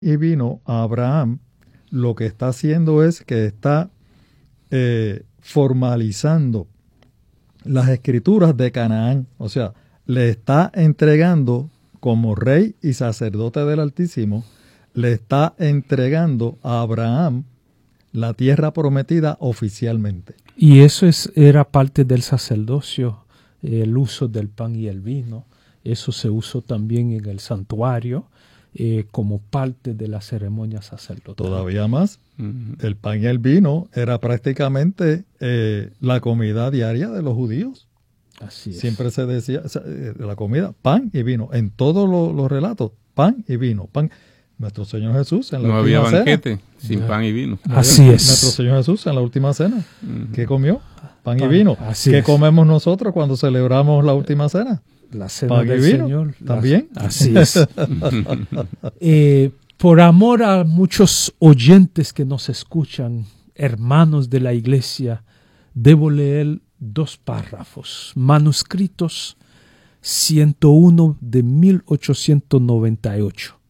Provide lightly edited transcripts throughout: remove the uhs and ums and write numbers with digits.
y vino a Abraham, lo que está haciendo es que está formalizando las escrituras de Canaán, o sea, le está entregando como rey y sacerdote del Altísimo, le está entregando a Abraham la tierra prometida oficialmente. Y eso era parte del sacerdocio, el uso del pan y el vino. Eso se usó también en el santuario como parte de la ceremonia sacerdotal. Todavía más, el pan y el vino era prácticamente la comida diaria de los judíos. Así es. Siempre se decía la comida, pan y vino. En todos los relatos, pan y vino. Pan. Nuestro Señor Jesús en la última cena. No había banquete sin pan y vino. Así es. Nuestro Señor Jesús en la última cena. ¿Qué comió? Pan y vino. ¿Qué comemos nosotros cuando celebramos la última cena? La cena pan del y vino. Señor. También. Así es. Por amor a muchos oyentes que nos escuchan, hermanos de la iglesia, debo leer 2 párrafos, manuscritos 101 de 1898.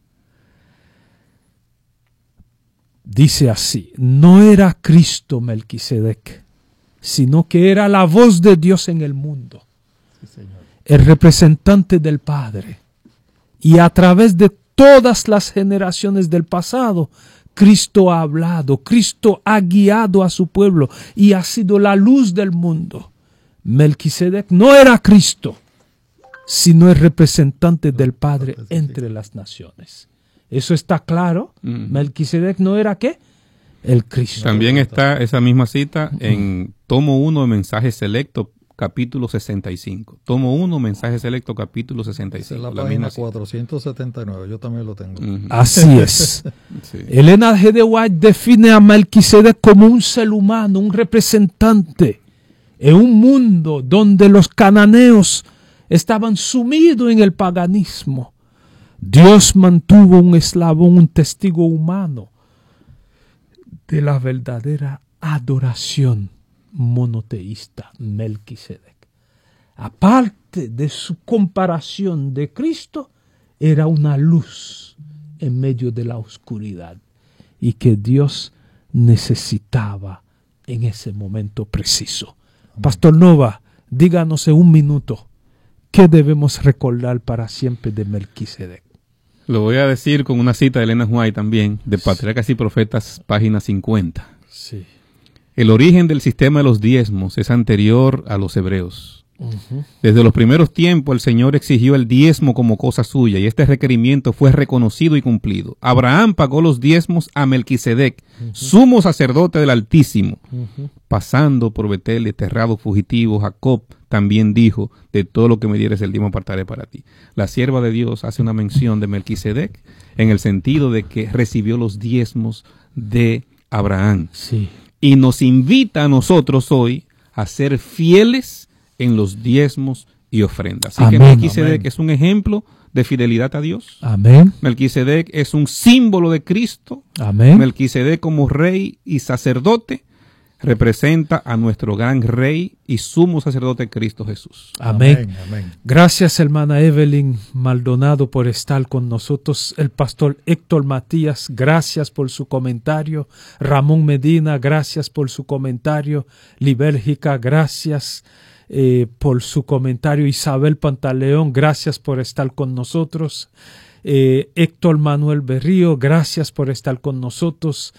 Dice así: no era Cristo Melquisedec, sino que era la voz de Dios en el mundo, sí, señor, el representante del Padre, y a través de todas las generaciones del pasado, Cristo ha hablado, Cristo ha guiado a su pueblo y ha sido la luz del mundo. Melquisedec no era Cristo, sino el representante del Padre entre las naciones. ¿Eso está claro? Melquisedec no era ¿qué? El Cristo. También está esa misma cita en tomo 1 de Mensajes Selectos, capítulo 65. Tomo 1, Mensaje Selecto, capítulo 65. Es la página 479, yo también lo tengo. Así es. Sí. Elena G. de White define a Melquisedec como un ser humano, un representante en un mundo donde los cananeos estaban sumidos en el paganismo. Dios mantuvo un eslabón, un testigo humano de la verdadera adoración monoteísta, Melquisedec. Aparte de su comparación de Cristo, era una luz en medio de la oscuridad y que Dios necesitaba en ese momento preciso. Pastor Nova, díganos en un minuto, ¿qué debemos recordar para siempre de Melquisedec? Lo voy a decir con una cita de Elena White también, de Patriarcas y Profetas, página 50. Sí. El origen del sistema de los diezmos es anterior a los hebreos. Desde los primeros tiempos el Señor exigió el diezmo como cosa suya y este requerimiento fue reconocido y cumplido. Abraham pagó los diezmos a Melquisedec, sumo sacerdote del Altísimo. Pasando por Betel, desterrado fugitivo, Jacob también dijo: de todo lo que me dieres el diezmo apartaré para ti. La sierva de Dios hace una mención de Melquisedec en el sentido de que recibió los diezmos de Abraham. Sí. Y nos invita a nosotros hoy a ser fieles en los diezmos y ofrendas. Así que Melquisedec es un ejemplo de fidelidad a Dios. Amén. Melquisedec es un símbolo de Cristo. Amén. Melquisedec como rey y sacerdote representa a nuestro gran rey y sumo sacerdote Cristo Jesús. Amén. Amén. Gracias, hermana Evelyn Maldonado, por estar con nosotros. El pastor Héctor Matías, gracias por su comentario. Ramón Medina, gracias por su comentario. Libérgica, gracias por su comentario. Isabel Pantaleón, gracias por estar con nosotros. Héctor Manuel Berrío, gracias por estar con nosotros.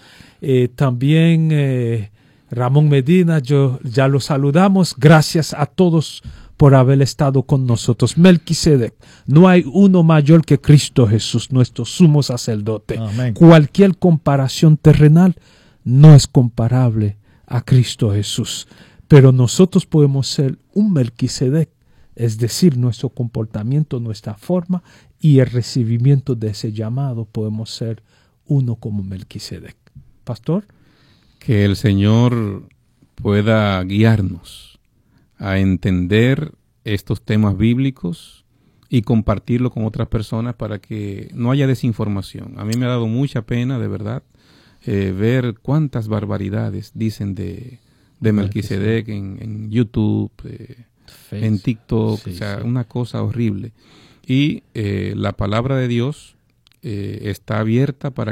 También Ramón Medina, ya lo saludamos. Gracias a todos por haber estado con nosotros. Melquisedec, no hay uno mayor que Cristo Jesús, nuestro sumo sacerdote. Amén. Cualquier comparación terrenal no es comparable a Cristo Jesús. Pero nosotros podemos ser un Melquisedec, es decir, nuestro comportamiento, nuestra forma y el recibimiento de ese llamado, podemos ser uno como Melquisedec. Pastor. Que el Señor pueda guiarnos a entender estos temas bíblicos y compartirlo con otras personas para que no haya desinformación. A mí me ha dado mucha pena, de verdad, ver cuántas barbaridades dicen de Melquisedec en YouTube, en TikTok, sí, o sea, sí, una cosa horrible. Y la palabra de Dios está abierta para